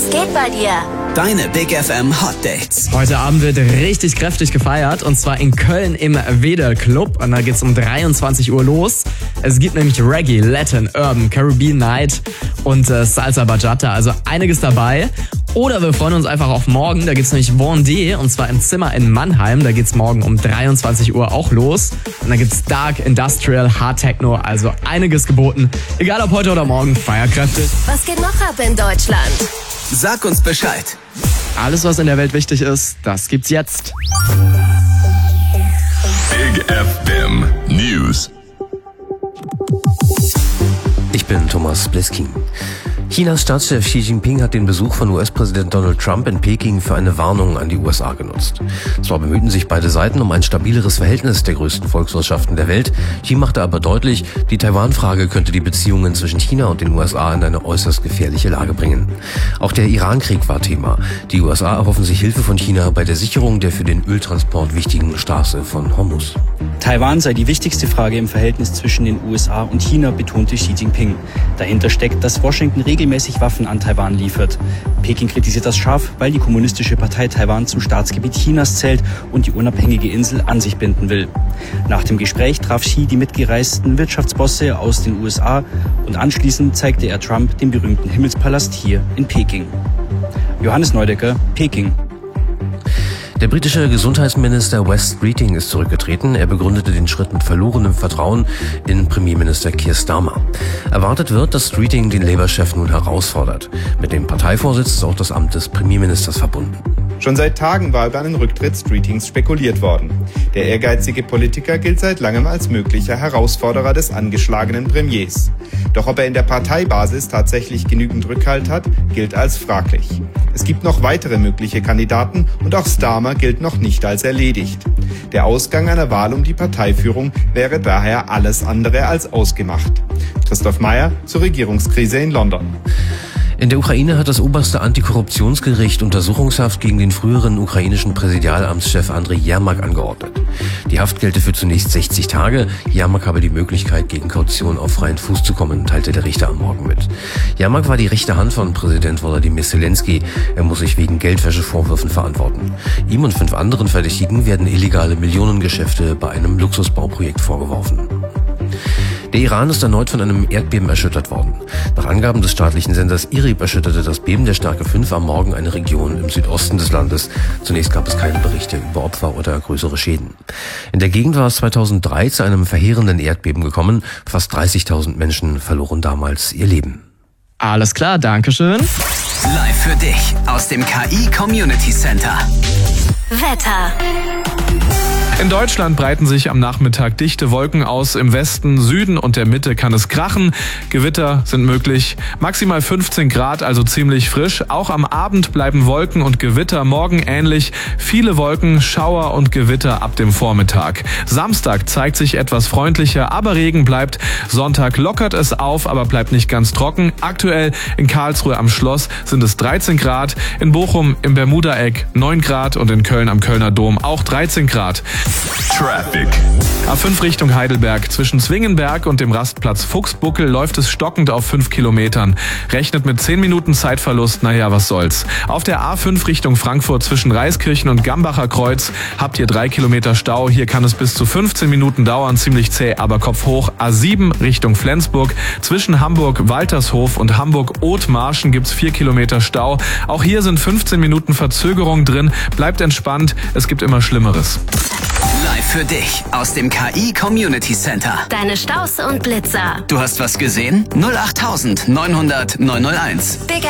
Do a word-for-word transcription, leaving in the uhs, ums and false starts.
Was geht bei dir? Deine Big F M Hot Dates. Heute Abend wird richtig kräftig gefeiert und zwar in Köln im Wedel Club und da geht's um dreiundzwanzig Uhr los. Es gibt nämlich Reggae, Latin, Urban, Caribbean Night und äh, Salsa Bachata, also einiges dabei. Oder wir freuen uns einfach auf morgen, da gibt's nämlich Vendée und zwar im Zimmer in Mannheim. Da geht's morgen um dreiundzwanzig Uhr auch los. Und da gibt's Dark, Industrial, Hard Techno, also einiges geboten. Egal ob heute oder morgen, feierkräftig. Was geht noch ab in Deutschland? Sag uns Bescheid. Alles, was in der Welt wichtig ist, das gibt's jetzt. Big F M News. Ich bin Thomas Bliskin. Chinas Staatschef Xi Jinping hat den Besuch von U S-Präsident Donald Trump in Peking für eine Warnung an die U S A genutzt. Zwar bemühten sich beide Seiten um ein stabileres Verhältnis der größten Volkswirtschaften der Welt, Xi machte aber deutlich, die Taiwan-Frage könnte die Beziehungen zwischen China und den U S A in eine äußerst gefährliche Lage bringen. Auch der Iran-Krieg war Thema. Die U S A erhoffen sich Hilfe von China bei der Sicherung der für den Öltransport wichtigen Straße von Hormuz. Taiwan sei die wichtigste Frage im Verhältnis zwischen den U S A und China, betonte Xi Jinping. Dahinter steckt, dass Washington regelmäßig Waffen an Taiwan liefert. Peking kritisiert das scharf, weil die Kommunistische Partei Taiwan zum Staatsgebiet Chinas zählt und die unabhängige Insel an sich binden will. Nach dem Gespräch traf Xi die mitgereisten Wirtschaftsbosse aus den U S A und anschließend zeigte er Trump den berühmten Himmelspalast hier in Peking. Johannes Neudecker, Peking. Der britische Gesundheitsminister Wes Streeting ist zurückgetreten. Er begründete den Schritt mit verlorenem Vertrauen in Premierminister Keir Starmer. Erwartet wird, dass Streeting den Labour-Chef nun herausfordert. Mit dem Parteivorsitz ist auch das Amt des Premierministers verbunden. Schon seit Tagen war über einen Rücktritt Streetings spekuliert worden. Der ehrgeizige Politiker gilt seit langem als möglicher Herausforderer des angeschlagenen Premiers. Doch ob er in der Parteibasis tatsächlich genügend Rückhalt hat, gilt als fraglich. Es gibt noch weitere mögliche Kandidaten und auch Starmer gilt noch nicht als erledigt. Der Ausgang einer Wahl um die Parteiführung wäre daher alles andere als ausgemacht. Christoph Meyer zur Regierungskrise in London. In der Ukraine hat das oberste Antikorruptionsgericht Untersuchungshaft gegen den früheren ukrainischen Präsidialamtschef Andriy Jermak angeordnet. Die Haft gelte für zunächst sechzig Tage. Jermak habe die Möglichkeit, gegen Kaution auf freien Fuß zu kommen, teilte der Richter am Morgen mit. Jermak war die rechte Hand von Präsident Volodymyr Zelensky. Er muss sich wegen Geldwäschevorwürfen verantworten. Ihm und fünf anderen Verdächtigen werden illegale Millionengeschäfte bei einem Luxusbauprojekt vorgeworfen. Der Iran ist erneut von einem Erdbeben erschüttert worden. Nach Angaben des staatlichen Senders IRIB erschütterte das Beben der Stärke fünf am Morgen eine Region im Südosten des Landes. Zunächst gab es keine Berichte über Opfer oder größere Schäden. In der Gegend war es zweitausenddrei zu einem verheerenden Erdbeben gekommen. Fast dreißigtausend Menschen verloren damals ihr Leben. Alles klar, Dankeschön. Live für dich aus dem K I Community Center. Wetter. In Deutschland breiten sich am Nachmittag dichte Wolken aus. Im Westen, Süden und der Mitte kann es krachen. Gewitter sind möglich. Maximal fünfzehn Grad, also ziemlich frisch. Auch am Abend bleiben Wolken und Gewitter. Morgen ähnlich. Viele Wolken, Schauer und Gewitter ab dem Vormittag. Samstag zeigt sich etwas freundlicher, aber Regen bleibt. Sonntag lockert es auf, aber bleibt nicht ganz trocken. Aktuell in Karlsruhe am Schloss sind es dreizehn Grad. In Bochum im Bermudaeck neun Grad und in Köln am Kölner Dom auch dreizehn Grad. Traffic. A fünf Richtung Heidelberg. Zwischen Zwingenberg und dem Rastplatz Fuchsbuckel läuft es stockend auf fünf Kilometern. Rechnet mit zehn Minuten Zeitverlust, naja, was soll's. Auf der A fünf Richtung Frankfurt zwischen Reiskirchen und Gambacher Kreuz habt ihr drei Kilometer Stau. Hier kann es bis zu fünfzehn Minuten dauern, ziemlich zäh, aber Kopf hoch. A sieben Richtung Flensburg. Zwischen Hamburg-Waltershof und Hamburg-Othmarschen gibt's vier Kilometer Stau. Auch hier sind fünfzehn Minuten Verzögerung drin. Bleibt entspannt, es gibt immer Schlimmeres. Live für dich aus dem K I Community Center. Deine Staus und Blitzer. Du hast was gesehen? null acht neunhundert neunhunderteins. Big